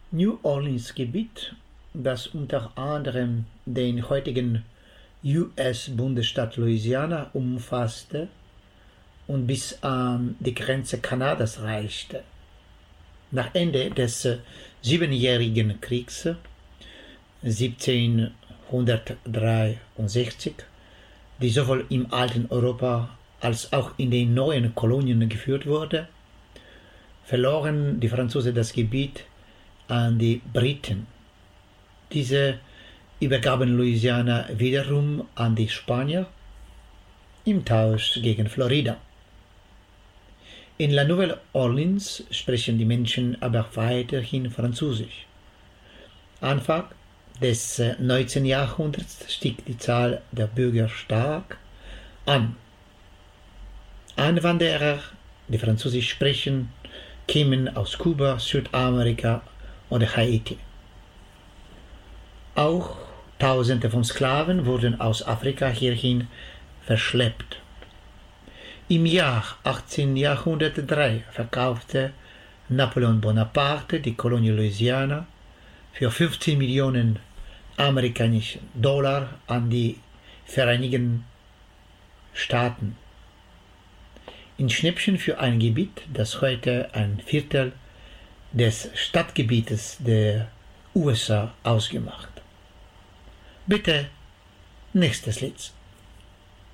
New Orleans-Gebiet, das unter anderem den heutigen US-Bundesstaat Louisiana umfasste und bis an die Grenze Kanadas reichte. Nach Ende des Siebenjährigen Kriegs 1763, die sowohl im alten Europa als auch in den neuen Kolonien geführt wurde, verloren die Franzosen das Gebiet an die Briten. Diese übergaben Louisiana wiederum an die Spanier im Tausch gegen Florida. In La Nouvelle-Orleans sprechen die Menschen aber weiterhin Französisch. Anfang des 19. Jahrhunderts stieg die Zahl der Bürger stark an. Einwanderer, die Französisch sprechen, kämen aus Kuba, Südamerika oder Haiti. Auch Tausende von Sklaven wurden aus Afrika hierhin verschleppt. Im Jahr 1803 verkaufte Napoleon Bonaparte die Kolonie Louisiana für 15 Millionen amerikanische Dollar an die Vereinigten Staaten. In Schnäppchen für ein Gebiet, das heute ein Viertel des Stadtgebietes der USA ausgemacht. Bitte nächstes Lied.